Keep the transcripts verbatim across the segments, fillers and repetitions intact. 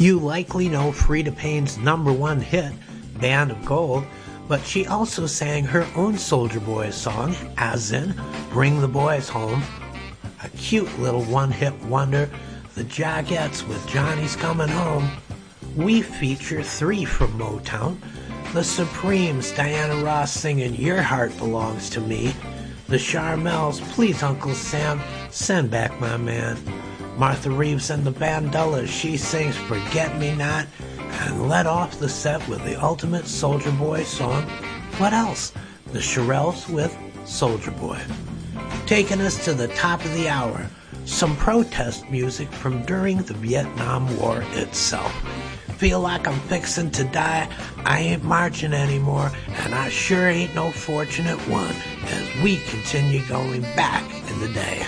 You likely know Freda Payne's number one hit, Band of Gold, but she also sang her own Soulja Boy song, as in Bring the Boys Home, a cute little one-hit wonder, The Jagettes with Johnny's Coming Home. We feature three from Motown, the Supremes, Diana Ross singing Your Heart Belongs to Me, the Charmels, Please Uncle Sam, Send Back My Man, Martha Reeves and the Bandellas, she sings Forget Me Not, and let off the set with the ultimate Soulja Boy song, What Else? The Shirelles with Soulja Boy. Taking us to the top of the hour, some protest music from during the Vietnam War itself. Feel like I'm fixin' to die, I ain't marching anymore, and I sure ain't no fortunate one as we continue going back in the day.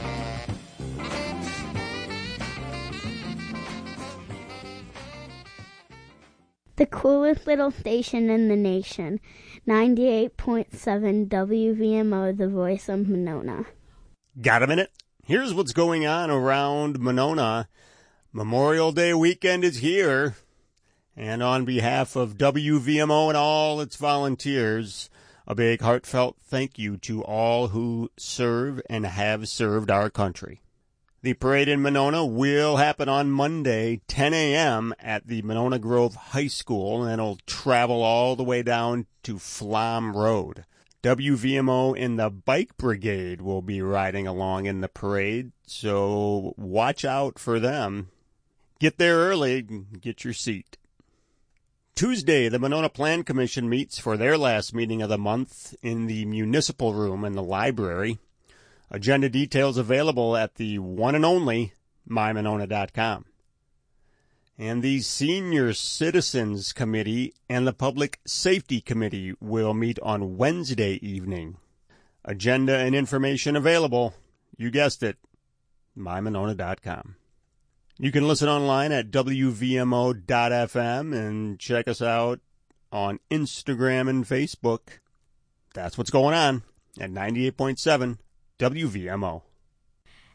The coolest little station in the nation, ninety-eight point seven W V M O, the voice of Monona. Got a minute? Here's what's going on around Monona. Memorial Day weekend is here, and on behalf of W V M O and all its volunteers, a big heartfelt thank you to all who serve and have served our country. The parade in Monona will happen on Monday, ten a.m. at the Monona Grove High School, and it'll travel all the way down to Flom Road. W V M O and the Bike Brigade will be riding along in the parade, so watch out for them. Get there early and get your seat. Tuesday, the Monona Plan Commission meets for their last meeting of the month in the municipal room in the library. Agenda details available at the one and only my monona dot com. And the Senior Citizens Committee and the Public Safety Committee will meet on Wednesday evening. Agenda and information available, you guessed it, my monona dot com. You can listen online at W V M O dot F M and check us out on Instagram and Facebook. That's what's going on at ninety-eight point seven W V M O.